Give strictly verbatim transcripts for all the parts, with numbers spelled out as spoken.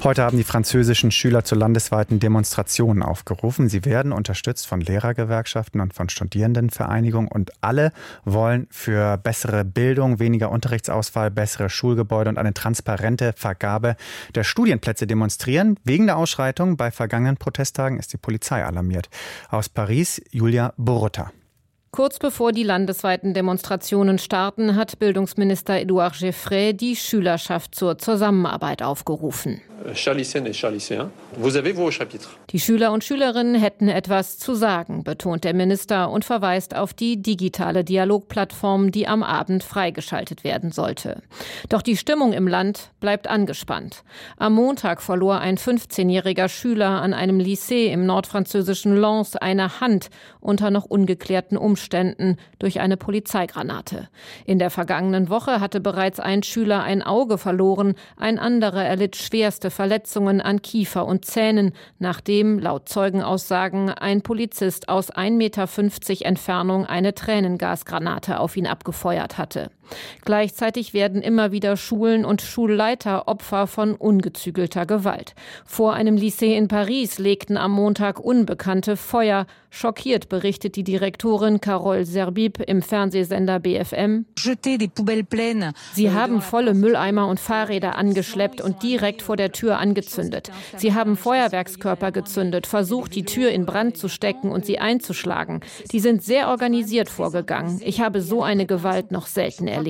Heute haben die französischen Schüler zu landesweiten Demonstrationen aufgerufen. Sie werden unterstützt von Lehrergewerkschaften und von Studierendenvereinigungen. Und alle wollen für bessere Bildung, weniger Unterrichtsausfall, bessere Schulgebäude und eine transparente Vergabe der Studienplätze demonstrieren. Wegen der Ausschreitung bei vergangenen Protesttagen ist die Polizei alarmiert. Aus Paris, Julia Borota. Kurz bevor die landesweiten Demonstrationen starten, hat Bildungsminister Édouard Geoffrey die Schülerschaft zur Zusammenarbeit aufgerufen. Die Schüler und Schülerinnen hätten etwas zu sagen, betont der Minister und verweist auf die digitale Dialogplattform, die am Abend freigeschaltet werden sollte. Doch die Stimmung im Land bleibt angespannt. Am Montag verlor ein fünfzehnjähriger Schüler an einem Lycée im nordfranzösischen Lens eine Hand unter noch ungeklärten Umständen durch eine Polizeigranate. In der vergangenen Woche hatte bereits ein Schüler ein Auge verloren, ein anderer erlitt schwerste Verletzungen an Kiefer und Zähnen, nachdem laut Zeugenaussagen ein Polizist aus ein Meter fünfzig Entfernung eine Tränengasgranate auf ihn abgefeuert hatte. Gleichzeitig werden immer wieder Schulen und Schulleiter Opfer von ungezügelter Gewalt. Vor einem Lycée in Paris legten am Montag Unbekannte Feuer. Schockiert berichtet die Direktorin Carole Zerbib im Fernsehsender B F M. Sie haben volle Mülleimer und Fahrräder angeschleppt und direkt vor der Tür angezündet. Sie haben Feuerwerkskörper gezündet, versucht, die Tür in Brand zu stecken und sie einzuschlagen. Die sind sehr organisiert vorgegangen. Ich habe so eine Gewalt noch selten erlebt.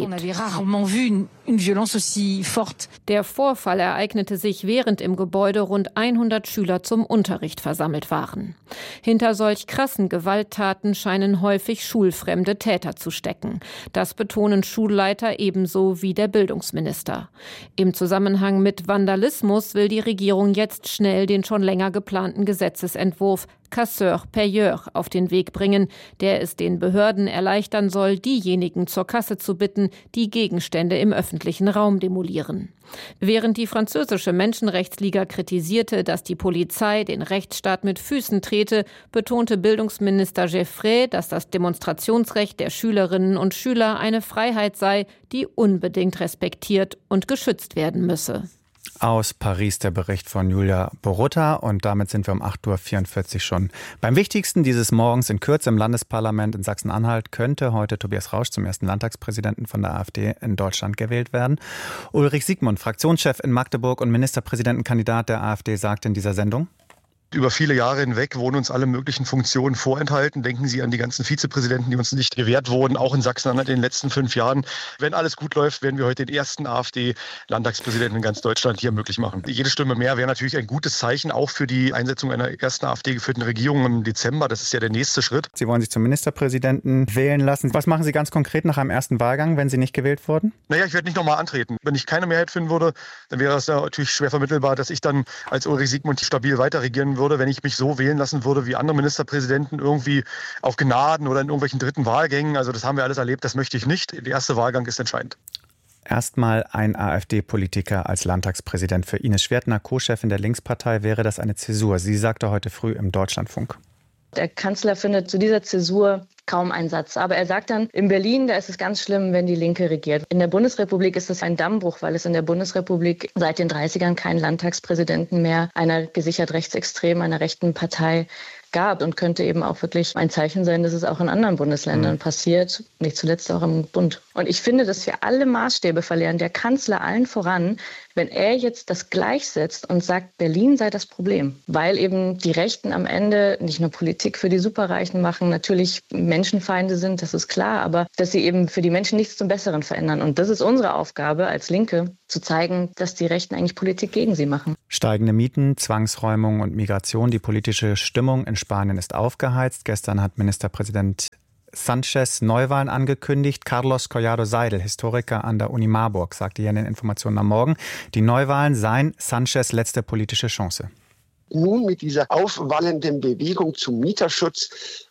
Der Vorfall ereignete sich, während im Gebäude rund hundert Schüler zum Unterricht versammelt waren. Hinter solch krassen Gewalttaten scheinen häufig schulfremde Täter zu stecken. Das betonen Schulleiter ebenso wie der Bildungsminister. Im Zusammenhang mit Vandalismus will die Regierung jetzt schnell den schon länger geplanten Gesetzesentwurf Casseur-Payeur auf den Weg bringen, der es den Behörden erleichtern soll, diejenigen zur Kasse zu bitten, die Gegenstände im öffentlichen Raum demolieren. Während die französische Menschenrechtsliga kritisierte, dass die Polizei den Rechtsstaat mit Füßen trete, betonte Bildungsminister Geoffrey, dass das Demonstrationsrecht der Schülerinnen und Schüler eine Freiheit sei, die unbedingt respektiert und geschützt werden müsse. Aus Paris der Bericht von Julia Borota, und damit sind wir um acht Uhr vierundvierzig schon beim Wichtigsten dieses Morgens. In Kürze im Landesparlament in Sachsen-Anhalt könnte heute Tobias Rausch zum ersten Landtagspräsidenten von der AfD in Deutschland gewählt werden. Ulrich Siegmund, Fraktionschef in Magdeburg und Ministerpräsidentenkandidat der AfD, sagt in dieser Sendung: Über viele Jahre hinweg wurden uns alle möglichen Funktionen vorenthalten. Denken Sie an die ganzen Vizepräsidenten, die uns nicht gewährt wurden, auch in Sachsen-Anhalt in den letzten fünf Jahren. Wenn alles gut läuft, werden wir heute den ersten AfD-Landtagspräsidenten in ganz Deutschland hier möglich machen. Jede Stimme mehr wäre natürlich ein gutes Zeichen, auch für die Einsetzung einer ersten AfD-geführten Regierung im Dezember. Das ist ja der nächste Schritt. Sie wollen sich zum Ministerpräsidenten wählen lassen. Was machen Sie ganz konkret nach einem ersten Wahlgang, wenn Sie nicht gewählt wurden? Naja, ich werde nicht nochmal antreten. Wenn ich keine Mehrheit finden würde, dann wäre es ja natürlich schwer vermittelbar, dass ich dann als Ulrich Siegmund stabil weiter regieren würde. Würde, wenn ich mich so wählen lassen würde wie andere Ministerpräsidenten, irgendwie auf Gnaden oder in irgendwelchen dritten Wahlgängen. Also das haben wir alles erlebt, das möchte ich nicht. Der erste Wahlgang ist entscheidend. Erstmal ein AfD-Politiker als Landtagspräsident. Für Ines Schwertner, Co-Chefin der Linkspartei, wäre das eine Zäsur. Sie sagte heute früh im Deutschlandfunk: Der Kanzler findet zu dieser Zäsur kaum einen Satz. Aber er sagt dann, in Berlin, da ist es ganz schlimm, wenn die Linke regiert. In der Bundesrepublik ist es ein Dammbruch, weil es in der Bundesrepublik seit den dreißigern keinen Landtagspräsidenten mehr einer gesichert rechtsextremen, einer rechten Partei gab, und könnte eben auch wirklich ein Zeichen sein, dass es auch in anderen Bundesländern mhm. passiert, nicht zuletzt auch im Bund. Und ich finde, dass wir alle Maßstäbe verlieren, der Kanzler allen voran, wenn er jetzt das gleichsetzt und sagt, Berlin sei das Problem, weil eben die Rechten am Ende nicht nur Politik für die Superreichen machen, natürlich Menschenfeinde sind, das ist klar, aber dass sie eben für die Menschen nichts zum Besseren verändern. Und das ist unsere Aufgabe als Linke, zu zeigen, dass die Rechten eigentlich Politik gegen sie machen. Steigende Mieten, Zwangsräumung und Migration. Die politische Stimmung in Spanien ist aufgeheizt. Gestern hat Ministerpräsident Sanchez Neuwahlen angekündigt. Carlos Collado Seidel, Historiker an der Uni Marburg, sagte hier in den Informationen am Morgen, die Neuwahlen seien Sanchez letzte politische Chance. Nun mit dieser aufwallenden Bewegung zum Mieterschutz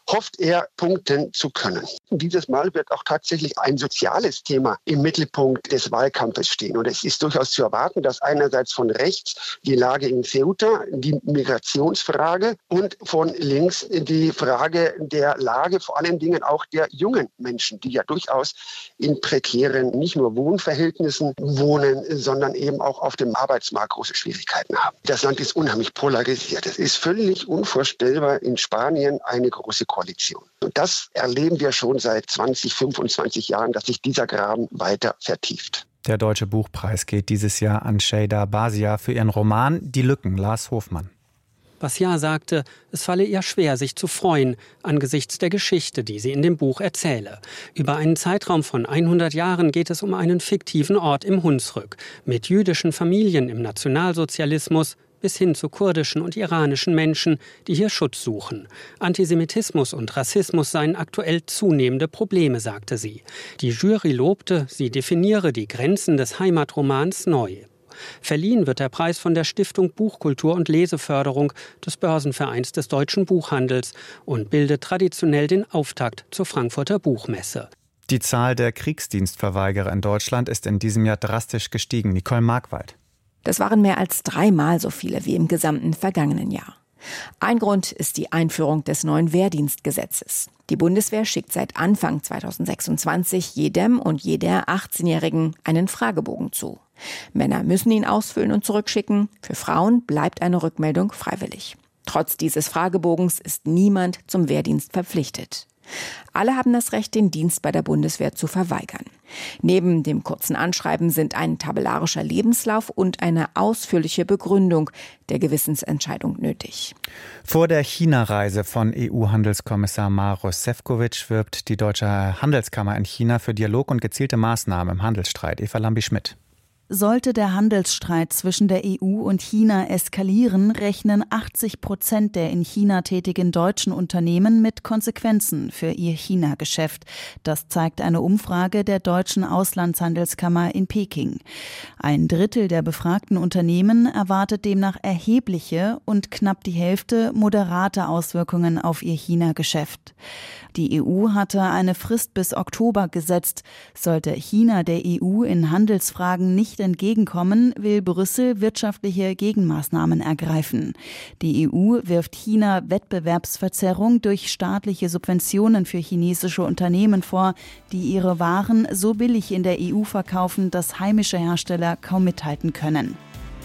hofft er, punkten zu können. Und dieses Mal wird auch tatsächlich ein soziales Thema im Mittelpunkt des Wahlkampfes stehen. Und es ist durchaus zu erwarten, dass einerseits von rechts die Lage in Ceuta, die Migrationsfrage und von links die Frage der Lage, vor allen Dingen auch der jungen Menschen, die ja durchaus in prekären, nicht nur Wohnverhältnissen wohnen, sondern eben auch auf dem Arbeitsmarkt große Schwierigkeiten haben. Das Land ist unheimlich polarisiert. Es ist völlig unvorstellbar in Spanien eine große Koalition. Und das erleben wir schon seit zwanzig, fünfundzwanzig Jahren, dass sich dieser Graben weiter vertieft. Der Deutsche Buchpreis geht dieses Jahr an Şeyda Bazia für ihren Roman Die Lücken, Lars Hofmann. Bazia sagte, es falle ihr schwer, sich zu freuen, angesichts der Geschichte, die sie in dem Buch erzähle. Über einen Zeitraum von hundert Jahren geht es um einen fiktiven Ort im Hunsrück, mit jüdischen Familien im Nationalsozialismus bis hin zu kurdischen und iranischen Menschen, die hier Schutz suchen. Antisemitismus und Rassismus seien aktuell zunehmende Probleme, sagte sie. Die Jury lobte, sie definiere die Grenzen des Heimatromans neu. Verliehen wird der Preis von der Stiftung Buchkultur und Leseförderung des Börsenvereins des deutschen Buchhandels und bildet traditionell den Auftakt zur Frankfurter Buchmesse. Die Zahl der Kriegsdienstverweigerer in Deutschland ist in diesem Jahr drastisch gestiegen. Nicole Markwald. Das waren mehr als dreimal so viele wie im gesamten vergangenen Jahr. Ein Grund ist die Einführung des neuen Wehrdienstgesetzes. Die Bundeswehr schickt seit Anfang zweitausendsechsundzwanzig jedem und jeder achtzehnjährigen einen Fragebogen zu. Männer müssen ihn ausfüllen und zurückschicken. Für Frauen bleibt eine Rückmeldung freiwillig. Trotz dieses Fragebogens ist niemand zum Wehrdienst verpflichtet. Alle haben das Recht, den Dienst bei der Bundeswehr zu verweigern. Neben dem kurzen Anschreiben sind ein tabellarischer Lebenslauf und eine ausführliche Begründung der Gewissensentscheidung nötig. Vor der China-Reise von E U-Handelskommissar Maroš Šefčovič wirbt die Deutsche Handelskammer in China für Dialog und gezielte Maßnahmen im Handelsstreit. Eva Lambi-Schmidt. Sollte der Handelsstreit zwischen der E U und China eskalieren, rechnen achtzig Prozent der in China tätigen deutschen Unternehmen mit Konsequenzen für ihr China-Geschäft. Das zeigt eine Umfrage der Deutschen Auslandshandelskammer in Peking. Ein Drittel der befragten Unternehmen erwartet demnach erhebliche und knapp die Hälfte moderate Auswirkungen auf ihr China-Geschäft. Die E U hatte eine Frist bis Oktober gesetzt. Sollte China der E U in Handelsfragen nicht entgegenkommen, will Brüssel wirtschaftliche Gegenmaßnahmen ergreifen. Die E U wirft China Wettbewerbsverzerrung durch staatliche Subventionen für chinesische Unternehmen vor, die ihre Waren so billig in der E U verkaufen, dass heimische Hersteller kaum mithalten können.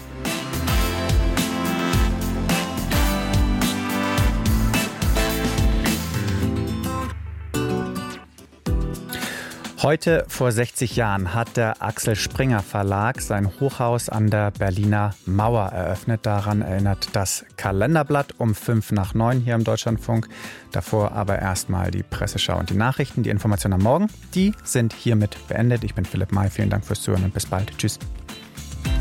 Heute vor sechzig Jahren hat der Axel Springer Verlag sein Hochhaus an der Berliner Mauer eröffnet. Daran erinnert das Kalenderblatt um fünf nach neun hier im Deutschlandfunk. Davor aber erstmal die Presseschau und die Nachrichten. Die Informationen am Morgen, die sind hiermit beendet. Ich bin Philipp May. Vielen Dank fürs Zuhören und bis bald. Tschüss.